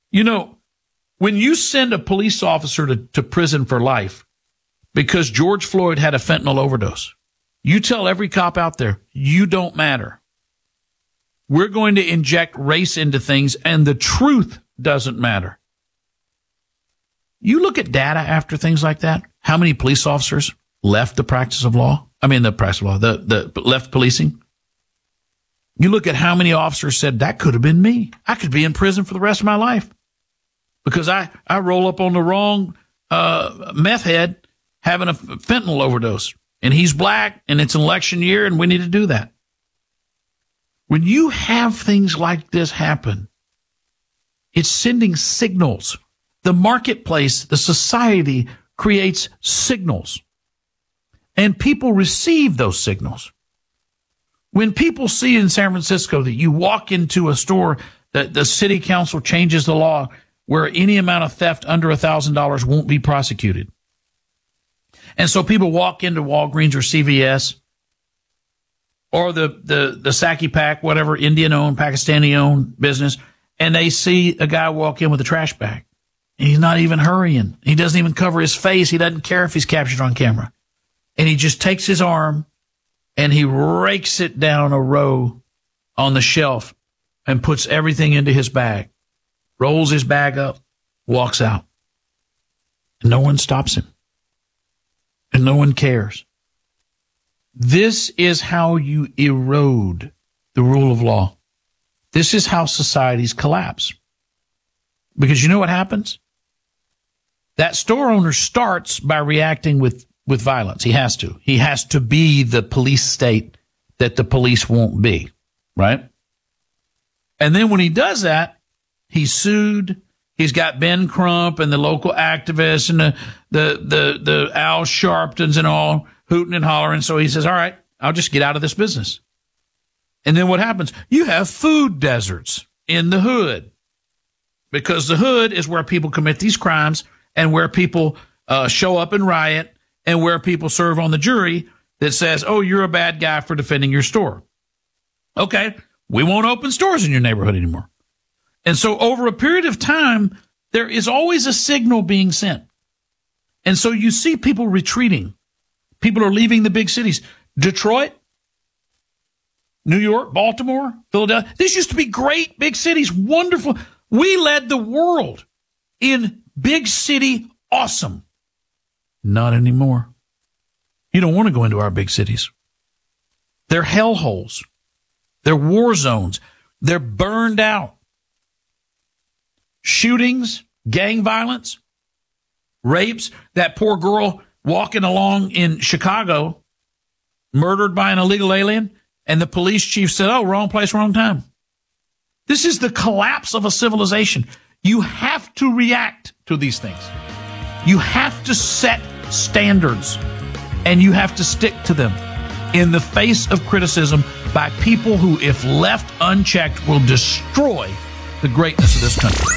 You know, when you send a police officer to prison for life because George Floyd had a fentanyl overdose, you tell every cop out there, you don't matter. We're going to inject race into things, and the truth doesn't matter. You look at data after things like that, how many police officers left the practice of law? I mean, the practice of law, the left policing. You look at how many officers said, that could have been me. I could be in prison for the rest of my life because I roll up on the wrong meth head having a fentanyl overdose, and he's black, and it's an election year, and we need to do that. When you have things like this happen, it's sending signals. The marketplace, the society creates signals, and people receive those signals. When people see in San Francisco that you walk into a store, that the city council changes the law where any amount of theft under $1,000 won't be prosecuted. And so people walk into Walgreens or CVS or the Saki Pack, whatever, Indian-owned, Pakistani-owned business, and they see a guy walk in with a trash bag. And he's not even hurrying. He doesn't even cover his face. He doesn't care if he's captured on camera. And he just takes his arm and he rakes it down a row on the shelf and puts everything into his bag, rolls his bag up, walks out. And no one stops him. And no one cares. This is how you erode the rule of law. This is how societies collapse. Because you know what happens? That store owner starts by reacting with violence. He has to. He has to be the police state that the police won't be, right? And then when he does that, he's sued. He's got Ben Crump and the local activists and the Al Sharptons and all hooting and hollering. So he says, all right, I'll just get out of this business. And then what happens? You have food deserts in the hood because the hood is where people commit these crimes and where people show up and riot and where people serve on the jury that says, oh, you're a bad guy for defending your store. Okay, we won't open stores in your neighborhood anymore. And so over a period of time, there is always a signal being sent. And so you see people retreating. People are leaving the big cities. Detroit, New York, Baltimore, Philadelphia. These used to be great big cities, wonderful. We led the world in big city awesome. Not anymore. You don't want to go into our big cities. They're hellholes. They're war zones. They're burned out. Shootings, gang violence, rapes. That poor girl walking along in Chicago, murdered by an illegal alien, and the police chief said, oh, wrong place, wrong time. This is the collapse of a civilization. You have to react to these things. You have to set standards, and you have to stick to them in the face of criticism by people who, if left unchecked, will destroy the greatness of this country.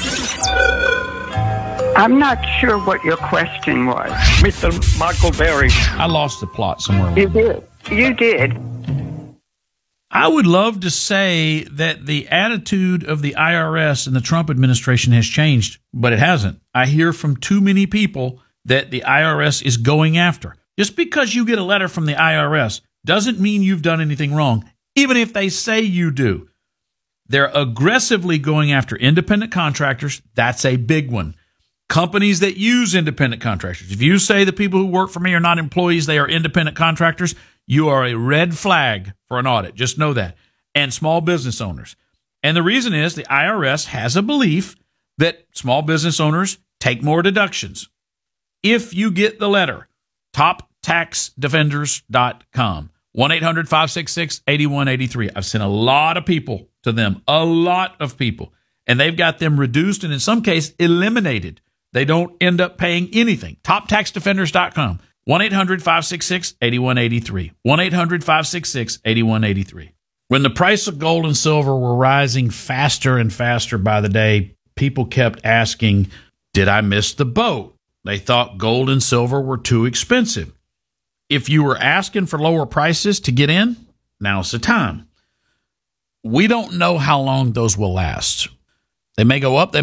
I'm not sure what your question was. Mr. Michael Berry. I lost the plot somewhere. You did. You did. I would love to say that the attitude of the IRS and the Trump administration has changed, but it hasn't. I hear from too many people that the IRS is going after. Just because you get a letter from the IRS doesn't mean you've done anything wrong, even if they say you do. They're aggressively going after independent contractors. That's a big one. Companies that use independent contractors. If you say the people who work for me are not employees, they are independent contractors, you are a red flag for an audit. Just know that. And small business owners. And the reason is the IRS has a belief that small business owners take more deductions. If you get the letter, toptaxdefenders.com, 1-800-566-8183. I've sent a lot of people to them, a lot of people, and they've got them reduced and in some case eliminated. They don't end up paying anything. Toptaxdefenders.com, 1-800-566-8183, 1-800-566-8183. When the price of gold and silver were rising faster and faster by the day, people kept asking, did I miss the boat? They thought gold and silver were too expensive. If you were asking for lower prices to get in, now's the time. We don't know how long those will last. They may go up, they